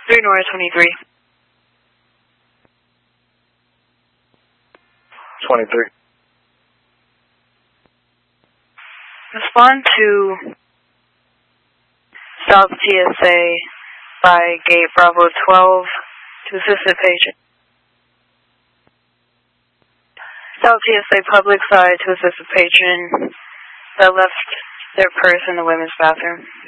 3 Nora 23. 23. Respond to South TSA by Gate Bravo 12 to assist the patient. South TSA public side to assist the patient that left their purse in the women's bathroom.